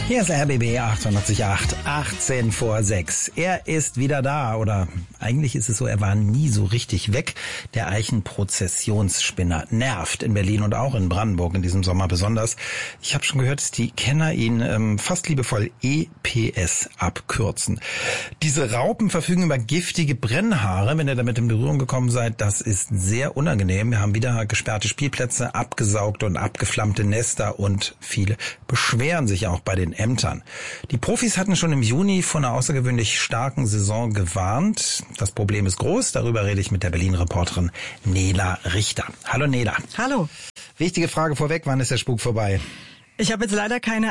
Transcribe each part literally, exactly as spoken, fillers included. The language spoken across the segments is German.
Hier ist R B B achtundachtzig Komma acht, achtzehn vor sechs. Er ist wieder da, oder eigentlich ist es so, er war nie so richtig weg. Der Eichenprozessionsspinner nervt in Berlin und auch in Brandenburg in diesem Sommer besonders. Ich habe schon gehört, die Kenner ihn ähm, fast liebevoll E P S abkürzen. Diese Raupen verfügen über giftige Brennhaare. Wenn ihr damit in Berührung gekommen seid, das ist sehr unangenehm. Wir haben wieder gesperrte Spielplätze, abgesaugte und abgeflammte Nester und viele beschweren sich auch bei den Ämtern. Die Profis hatten schon im Juni vor einer außergewöhnlich starken Saison gewarnt. Das Problem ist groß. Darüber rede ich mit der Berlin-Reporterin Nela Richter. Hallo Nela. Hallo. Wichtige Frage vorweg, wann ist der Spuk vorbei? Ich habe jetzt leider keine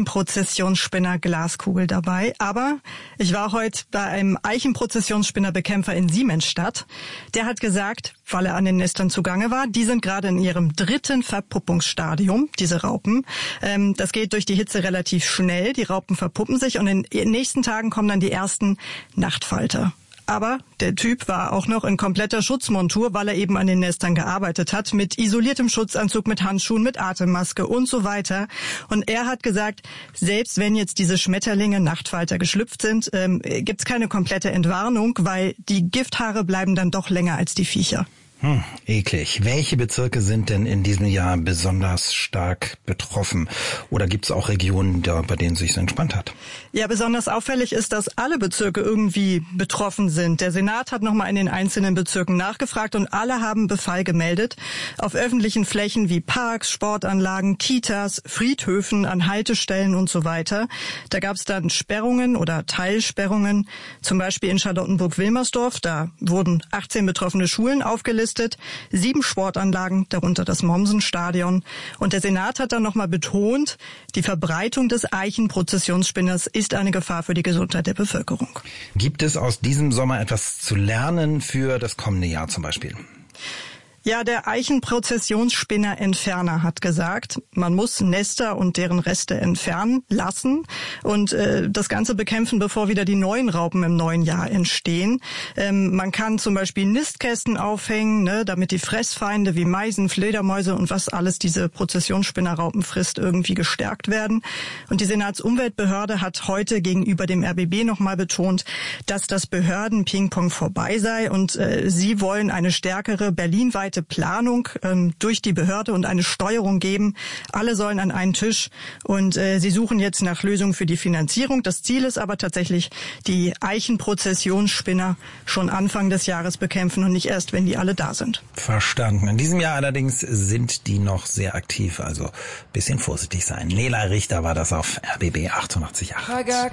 Eichenprozessionsspinner-Glaskugel dabei, aber ich war heute bei einem Eichenprozessionsspinnerbekämpfer in Siemensstadt. Der hat gesagt, weil er an den Nestern zugange war, die sind gerade in ihrem dritten Verpuppungsstadium, diese Raupen. Ähm, das geht durch die Hitze relativ schnell, die Raupen verpuppen sich und in den nächsten Tagen kommen dann die ersten Nachtfalter. Aber der Typ war auch noch in kompletter Schutzmontur, weil er eben an den Nestern gearbeitet hat, mit isoliertem Schutzanzug, mit Handschuhen, mit Atemmaske und so weiter. Und er hat gesagt, selbst wenn jetzt diese Schmetterlinge, Nachtfalter geschlüpft sind, ähm, gibt's keine komplette Entwarnung, weil die Gifthaare bleiben dann doch länger als die Viecher. Hm, eklig. Welche Bezirke sind denn in diesem Jahr besonders stark betroffen? Oder gibt es auch Regionen, bei denen es sich so entspannt hat? Ja, besonders auffällig ist, dass alle Bezirke irgendwie betroffen sind. Der Senat hat nochmal in den einzelnen Bezirken nachgefragt und alle haben Befall gemeldet. Auf öffentlichen Flächen wie Parks, Sportanlagen, Kitas, Friedhöfen, an Haltestellen und so weiter. Da gab es dann Sperrungen oder Teilsperrungen. Zum Beispiel in Charlottenburg-Wilmersdorf. Da wurden achtzehn betroffene Schulen aufgelistet. Sieben Sportanlagen, darunter das Mommsen-Stadion. Und der Senat hat dann nochmal betont, die Verbreitung des Eichenprozessionsspinners ist eine Gefahr für die Gesundheit der Bevölkerung. Gibt es aus diesem Sommer etwas zu lernen für das kommende Jahr zum Beispiel? Ja, der Eichenprozessionsspinner-Entferner hat gesagt, man muss Nester und deren Reste entfernen lassen und äh, das Ganze bekämpfen, bevor wieder die neuen Raupen im neuen Jahr entstehen. Ähm, man kann zum Beispiel Nistkästen aufhängen, ne, damit die Fressfeinde wie Meisen, Fledermäuse und was alles diese Prozessionsspinnerraupen frisst, irgendwie gestärkt werden. Und die Senatsumweltbehörde hat heute gegenüber dem R B B nochmal betont, dass das Behörden-Ping-Pong vorbei sei und äh, sie wollen eine stärkere berlinweite Planung ähm, durch die Behörde und eine Steuerung geben. Alle sollen an einen Tisch und äh, sie suchen jetzt nach Lösungen für die Finanzierung. Das Ziel ist aber tatsächlich, die Eichenprozessionsspinner schon Anfang des Jahres bekämpfen und nicht erst, wenn die alle da sind. Verstanden. In diesem Jahr allerdings sind die noch sehr aktiv, also ein bisschen vorsichtig sein. Nela Richter war das auf R B B achtundachtzig Komma acht.